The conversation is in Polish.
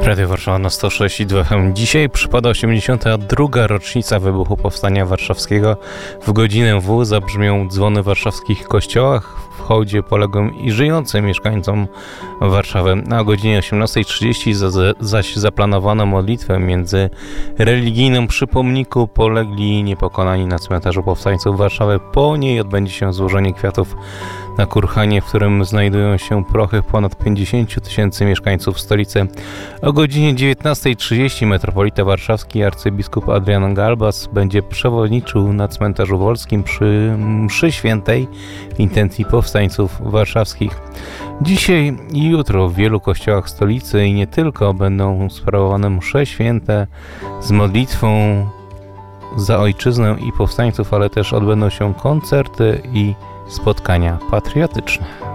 Radio Warszawa na 106,2 FM. Dzisiaj przypada 82. rocznica wybuchu Powstania Warszawskiego. W godzinę W zabrzmią dzwony w warszawskich kościołach w hołdzie poległym i żyjącym mieszkańcom Warszawy. A o godzinie 18:30 zaś zaplanowano modlitwę międzyreligijną przy pomniku polegli niepokonani na cmentarzu powstańców Warszawy. Po niej odbędzie się złożenie kwiatów na kurhanie, w którym znajdują się prochy ponad 50 000 mieszkańców stolicy. O godzinie 19:30 metropolita warszawski arcybiskup Adrian Galbas będzie przewodniczył na cmentarzu wolskim przy mszy świętej w intencji powstańców warszawskich. Dzisiaj i jutro w wielu kościołach stolicy i nie tylko będą sprawowane msze święte z modlitwą za ojczyznę i powstańców, ale też odbędą się koncerty i spotkania patriotyczne.